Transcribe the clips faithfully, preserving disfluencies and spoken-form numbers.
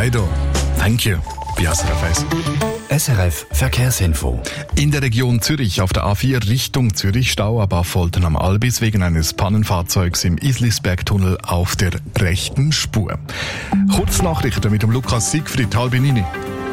Guaido. Thank you. Bei S R F eins. S R F Verkehrsinfo. In der Region Zürich auf der A vier Richtung Zürich Stau ab Affoltern am Albis wegen eines Pannenfahrzeugs im Islisbergtunnel auf der rechten Spur. Kurznachrichten mit dem Lukas Siegfried, halb neun.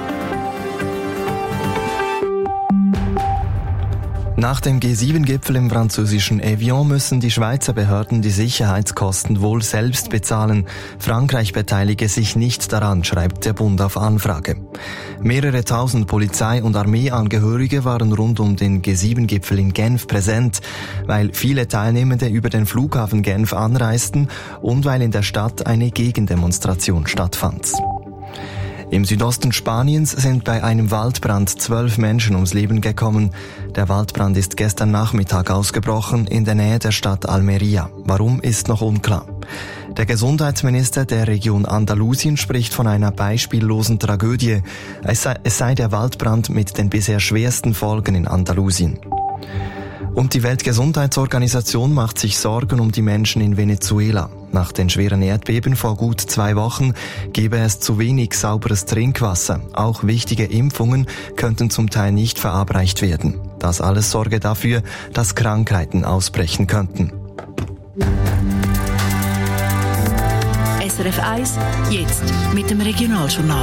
Nach dem G sieben Gipfel im französischen Evian müssen die Schweizer Behörden die Sicherheitskosten wohl selbst bezahlen. Frankreich beteilige sich nicht daran, schreibt der Bund auf Anfrage. Mehrere tausend Polizei- und Armeeangehörige waren rund um den G sieben Gipfel in Genf präsent, weil viele Teilnehmende über den Flughafen Genf anreisten und weil in der Stadt eine Gegendemonstration stattfand. Im Südosten Spaniens sind bei einem Waldbrand zwölf Menschen ums Leben gekommen. Der Waldbrand ist gestern Nachmittag ausgebrochen in der Nähe der Stadt Almería. Warum, ist noch unklar. Der Gesundheitsminister der Region Andalusien spricht von einer beispiellosen Tragödie. Es sei, es sei der Waldbrand mit den bisher schwersten Folgen in Andalusien. Und die Weltgesundheitsorganisation macht sich Sorgen um die Menschen in Venezuela. Nach den schweren Erdbeben vor gut zwei Wochen gebe es zu wenig sauberes Trinkwasser. Auch wichtige Impfungen könnten zum Teil nicht verabreicht werden. Das alles sorge dafür, dass Krankheiten ausbrechen könnten. S R F eins, jetzt mit dem Regionaljournal.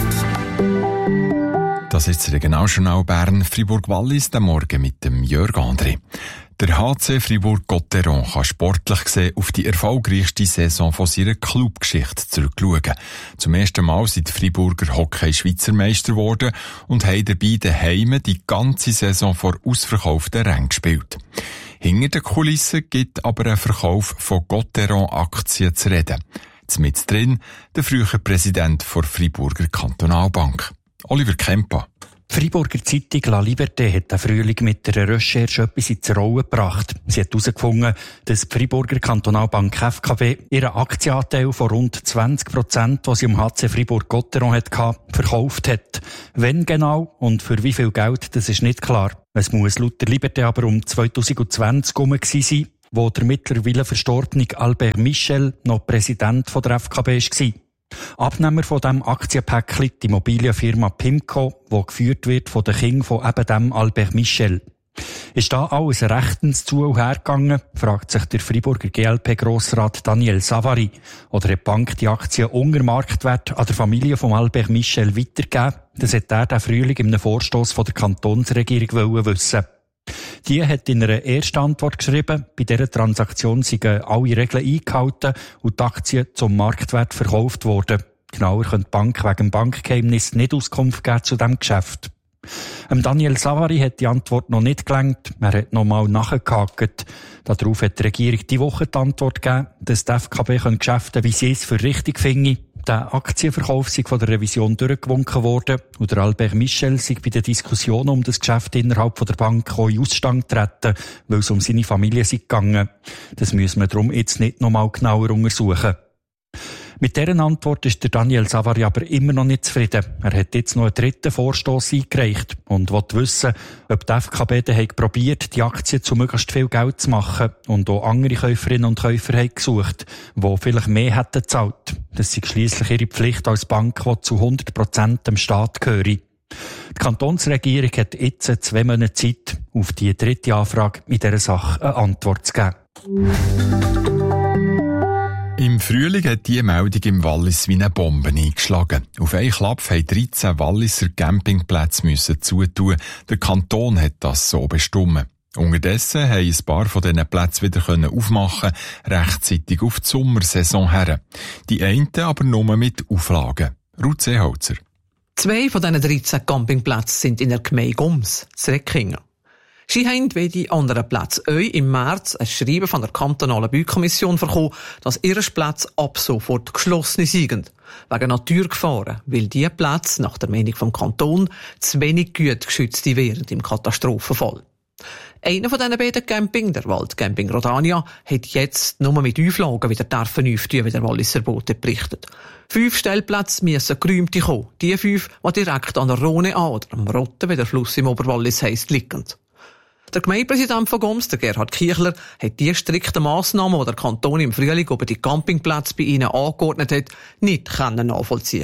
Das ist das Regionaljournal Bern Fribourg-Wallis, der Morgen mit dem Jörg André. Der H C Fribourg-Gotteron kann sportlich gesehen auf die erfolgreichste Saison von seiner Clubgeschichte zurückschauen. Zum ersten Mal sind die Friburger Hockey-Schweizer Meister geworden und haben dabei daheim die ganze Saison vor ausverkauften Rängen gespielt. Hinter den Kulissen gibt aber ein Verkauf von Gotteron-Aktien zu reden. Zumindest drin der frühere Präsident der Friburger Kantonalbank. Oliver Kempa. Die Friburger Zeitung La Liberté hat den Frühling mit einer Recherche etwas ins Rollen gebracht. Sie hat herausgefunden, dass die Friburger Kantonalbank F K B ihren Aktienanteil von rund zwanzig Prozent, den sie am H C Fribourg-Gotteron hatte, verkauft hat. Wenn genau und für wie viel Geld, das ist nicht klar. Es muss laut der Liberté aber um zwanzig zwanzig herum gewesen sein, wo der mittlerweile verstorbene Albert Michel noch Präsident der F K B war. Abnehmer von diesem Aktienpäckchen, die Immobilienfirma Pimco, die geführt wird von den Kindern von eben dem Albert Michel. Ist da alles rechtens zu und hergegangen, fragt sich der Friburger G L P-Grossrat Daniel Savary. Oder hat die Bank die Aktien unter Marktwert an der Familie von Albert Michel weitergegeben? Das hat er den Frühling in einem Vorstoss von der Kantonsregierung wissen. Die hat in einer ersten Antwort geschrieben, bei dieser Transaktion seien alle Regeln eingehalten und die Aktien zum Marktwert verkauft worden. Genauer könnte die Bank wegen dem Bankgeheimnis nicht Auskunft geben zu diesem Geschäft. Ähm Daniel Savary hat die Antwort noch nicht gelangt. Er hat noch mal nachgehakt. Darauf hat die Regierung die Woche die Antwort gegeben, dass die F K B Geschäfte, wie sie es für richtig finde. Der Aktienverkauf sei von der Revision durchgewunken worden und der Albert Michel sei bei den Diskussionen um das Geschäft innerhalb der Bank auch in Ausstand getreten, weil es um seine Familie sei gegangen. Das müssen wir darum jetzt nicht noch mal genauer untersuchen. Mit dieser Antwort ist der Daniel Savary aber immer noch nicht zufrieden. Er hat jetzt noch einen dritten Vorstoss eingereicht und will wissen, ob die F K B dann probiert, die Aktien zu möglichst viel Geld zu machen und auch andere Käuferinnen und Käufer haben gesucht, die vielleicht mehr hätten gezahlt. Das ist schliesslich ihre Pflicht als Bank, die zu hundert Prozent dem Staat gehöre. Die Kantonsregierung hat jetzt zwei Monate Zeit, auf die dritte Anfrage in dieser Sache eine Antwort zu geben. Im Frühling hat diese Meldung im Wallis wie eine Bombe eingeschlagen. Auf einen Klapp haben dreizehn Walliser Campingplätze müssen zutun. Der Kanton hat das so bestimmt. Unterdessen haben ein paar von diesen Plätzen wieder aufmachen können, rechtzeitig auf die Sommersaison her. Die einen aber nur mit Auflagen. Ruth Seeholzer. Zwei von diesen dreizehn Campingplätzen sind in der Gemeinde Gums, Zreckingen. Sie haben wie die anderen Plätze euch im März ein Schreiben von der kantonalen Baukommission bekommen, dass ihre Plätze ab sofort geschlossen sind. Wegen Naturgefahren, weil diese Plätze nach der Meinung vom Kanton zu wenig gut geschützt wären im Katastrophenfall. Einer von diesen beiden Camping, der Waldcamping Rodania, hat jetzt nur mit Auflagen wieder dürfen öffnen, wie der Walliser Bote berichtet. Fünf Stellplätze müssen geräumt kommen. Die fünf, die direkt an der Rhone an oder am Rotten, wie der Fluss im Oberwallis heisst, liegen. Der Gemeindepräsident von Gums, der Gerhard Kichler, hat die strikten Massnahmen, die der Kanton im Frühling über die Campingplätze bei ihnen angeordnet hat, nicht nachvollziehen können.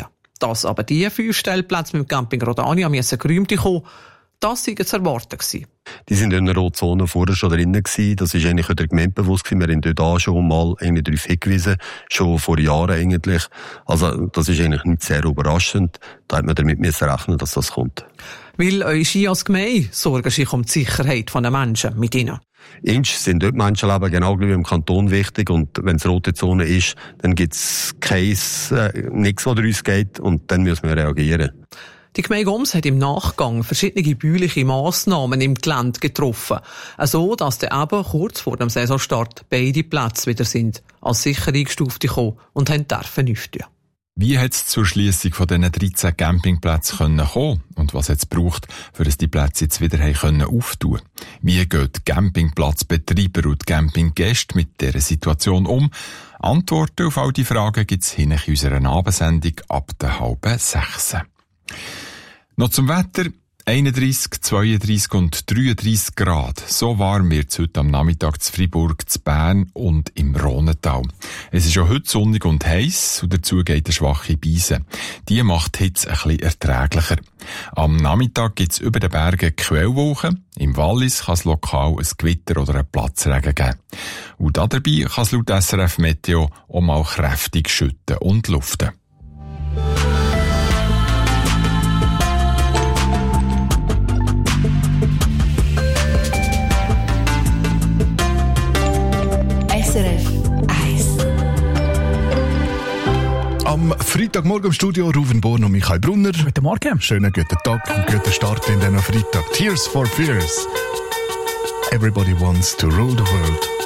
dass aber die fünf Stellplätze mit dem Camping Rodania müssen gerühmt kommen, das sei zu erwarten gewesen. Die sind in der Rotzone vorher schon drinnen gewesen. Das ist eigentlich der Gemeinde bewusst gewesen. Wir haben dort auch schon mal irgendwie darauf hingewiesen. Schon vor Jahren eigentlich. Also, das ist eigentlich nicht sehr überraschend. Da hat man damit müssen rechnen, dass das kommt. Weil euch als Gemeinde sorgen sich um die Sicherheit der Menschen mit ihnen. Insch sind dort Menschenleben genau wie im Kanton wichtig. Und wenn es rote Zone ist, dann gibt es keins, äh, nichts, was uns geht. Und dann müssen wir reagieren. Die Gemeinde Goms hat im Nachgang verschiedene bauliche Massnahmen im Gelände getroffen. So, dass dann eben kurz vor dem Saisonstart beide Plätze wieder sind als sicher eingestuft gekommen und haben dürfen öffnen. Wie hat es zur Schliessung von diesen dreizehn Campingplätzen kommen können und was hat es gebraucht, für dass die Plätze jetzt wieder können auftun? Wie gehen die Campingplatzbetreiber und die Campinggäste mit dieser Situation um? Antworten auf all die Fragen gibt es in unserer Abendsendung ab der halben sechs. Noch zum Wetter. einunddreissig, zweiunddreissig und dreiunddreissig Grad. So warm wird es heute am Nachmittag zu Freiburg, zu Bern und im Rhonental. Es ist auch heute sonnig und heiß und dazu geht eine schwache Brise. Die macht die Hitze ein bisschen erträglicher. Am Nachmittag gibt es über den Bergen Quellwolken. Im Wallis kann es lokal ein Gewitter oder einen Platzregen geben. Und dabei kann es laut S R F Meteo auch mal kräftig schütten und luften. S R F eins. Am Freitagmorgen im Studio Ruven Born und Michael Brunner. Guten Morgen. Schönen guten Tag und guten Start in den Freitag. Tears for Fears. Everybody wants to rule the world.